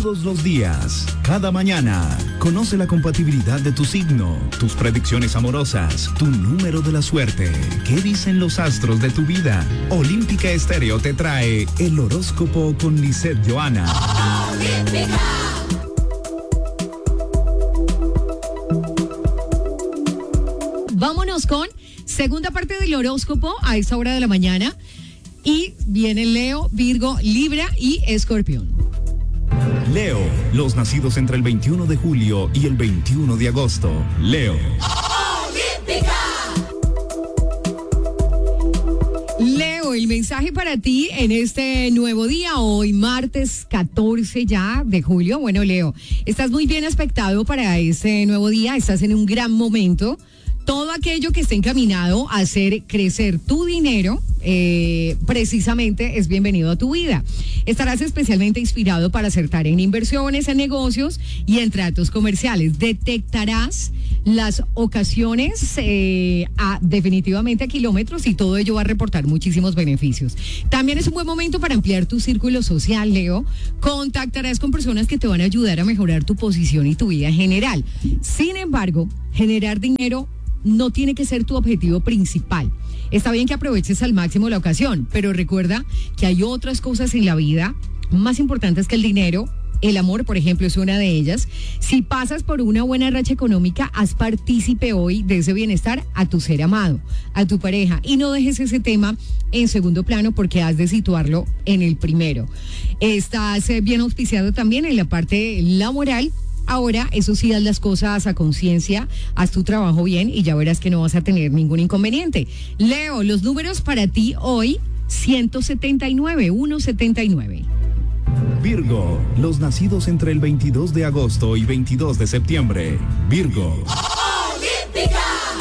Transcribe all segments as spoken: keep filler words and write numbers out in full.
Todos los días, cada mañana, conoce la compatibilidad de tu signo, tus predicciones amorosas, tu número de la suerte. ¿Qué dicen los astros de tu vida? Olímpica Estéreo te trae el horóscopo con Lisette Johanna. Olímpica. Vámonos con segunda parte del horóscopo a esta hora de la mañana. Y viene Leo, Virgo, Libra y Escorpión. Leo, los nacidos entre el veintiuno de julio y el veintiuno de agosto. Leo. Olímpica. Leo, el mensaje para ti en este nuevo día, hoy martes catorce ya de julio. Bueno, Leo, estás muy bien aspectado para este nuevo día, estás en un gran momento. Todo aquello que esté encaminado a hacer crecer tu dinero, eh, precisamente es bienvenido a tu vida. Estarás especialmente inspirado para acertar en inversiones, en negocios y en tratos comerciales. Detectarás las ocasiones eh, a, definitivamente a kilómetros y todo ello va a reportar muchísimos beneficios. También es un buen momento para ampliar tu círculo social, Leo. Contactarás con personas que te van a ayudar a mejorar tu posición y tu vida en general. Sin embargo, generar dinero no tiene que ser tu objetivo principal. Está bien que aproveches al máximo la ocasión, pero recuerda que hay otras cosas en la vida más importantes que el dinero. El amor, por ejemplo, es una de ellas. Si pasas por una buena racha económica, haz partícipe hoy de ese bienestar a tu ser amado, a tu pareja, y no dejes ese tema en segundo plano porque has de situarlo en el primero. Estás bien auspiciado también en la parte laboral. Ahora, eso sí, haz las cosas a conciencia, haz tu trabajo bien y ya verás que no vas a tener ningún inconveniente. Leo, los números para ti hoy, ciento setenta y nueve, ciento setenta y nueve. Virgo, los nacidos entre el veintidós de agosto y veintidós de septiembre. Virgo. Olímpica.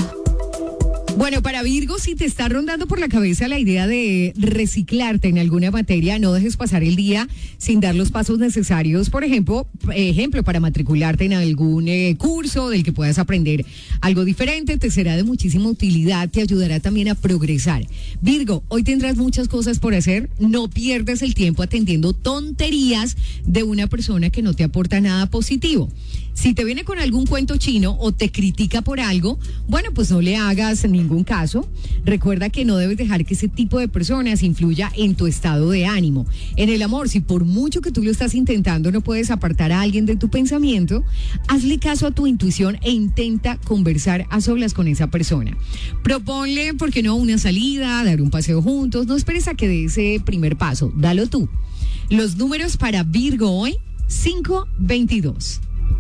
Bueno, para Virgo, si te está rondando por la cabeza la idea de reciclarte en alguna materia, no dejes pasar el día sin dar los pasos necesarios, por ejemplo, ejemplo para matricularte en algún eh, curso del que puedas aprender algo diferente, te será de muchísima utilidad, te ayudará también a progresar. Virgo, hoy tendrás muchas cosas por hacer, no pierdas el tiempo atendiendo tonterías de una persona que no te aporta nada positivo. Si te viene con algún cuento chino o te critica por algo, bueno, pues no le hagas ningún caso. Recuerda que no debes dejar que ese tipo de personas influya en tu estado de ánimo. En el amor, si por mucho que tú lo estás intentando no puedes apartar a alguien de tu pensamiento, hazle caso a tu intuición e intenta conversar a solas con esa persona. Proponle, ¿por qué no?, una salida, dar un paseo juntos. No esperes a que dé ese primer paso, dalo tú. Los números para Virgo hoy, cinco veintidós.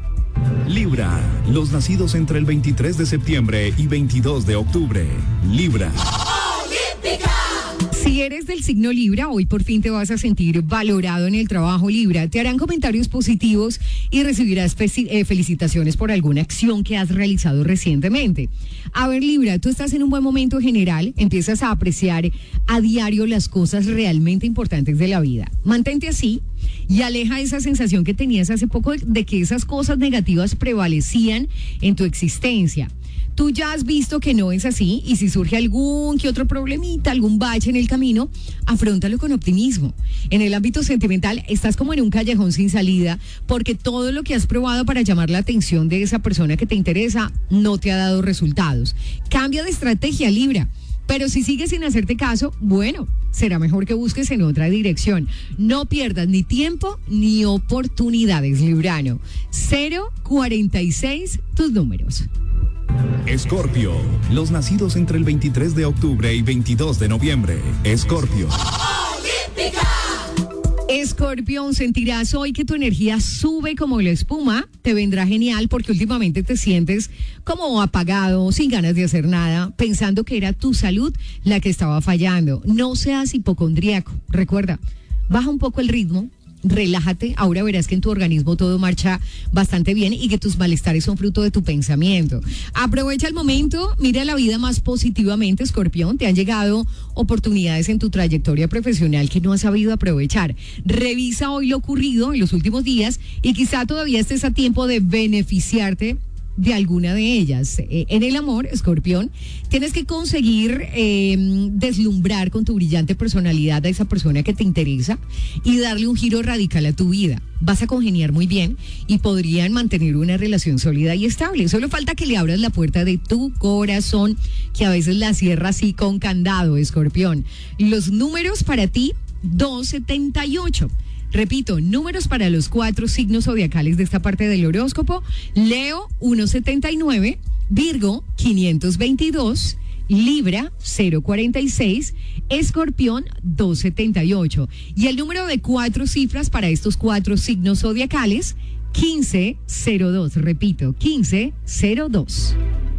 Libra, los nacidos entre el veintitrés de septiembre y veintidós de octubre. Libra. Olímpica. Si eres del signo Libra, hoy por fin te vas a sentir valorado en el trabajo, Libra. Te harán comentarios positivos y recibirás fe- eh, felicitaciones por alguna acción que has realizado recientemente. A ver, Libra, tú estás en un buen momento general, empiezas a apreciar a diario las cosas realmente importantes de la vida. Mantente así y aleja esa sensación que tenías hace poco de, de que esas cosas negativas prevalecían en tu existencia. Tú ya has visto que no es así y si surge algún que otro problemita, algún bache en el camino, afróntalo con optimismo. En el ámbito sentimental estás como en un callejón sin salida porque todo lo que has probado para llamar la atención de esa persona que te interesa no te ha dado resultados. Cambia de estrategia, Libra. Pero si sigues sin hacerte caso, bueno, será mejor que busques en otra dirección. No pierdas ni tiempo ni oportunidades, Librano. cero cuarenta y seis, tus números. Escorpio, los nacidos entre el veintitrés de octubre y veintidós de noviembre. Escorpio. Olímpica. Escorpión, sentirás hoy que tu energía sube como la espuma, te vendrá genial porque últimamente te sientes como apagado, sin ganas de hacer nada, pensando que era tu salud la que estaba fallando. No seas hipocondríaco, recuerda, baja un poco el ritmo, relájate, ahora verás que en tu organismo todo marcha bastante bien y que tus malestares son fruto de tu pensamiento. Aprovecha el momento, mira la vida más positivamente, Escorpión, te han llegado oportunidades en tu trayectoria profesional que no has sabido aprovechar. Revisa hoy lo ocurrido en los últimos días y quizá todavía estés a tiempo de beneficiarte de alguna de ellas. Eh, en el amor, Escorpión, tienes que conseguir eh, deslumbrar con tu brillante personalidad a esa persona que te interesa y darle un giro radical a tu vida. Vas a congeniar muy bien y podrían mantener una relación sólida y estable. Solo falta que le abras la puerta de tu corazón, que a veces la cierras así con candado, Escorpión. Los números para ti, doscientos setenta y ocho. Repito, números para los cuatro signos zodiacales de esta parte del horóscopo: Leo, ciento setenta y nueve, Virgo, quinientos veintidós, Libra, cero cuarenta y seis, Escorpión, doscientos setenta y ocho. Y el número de cuatro cifras para estos cuatro signos zodiacales, quince cero dos. Repito, quince cero dos.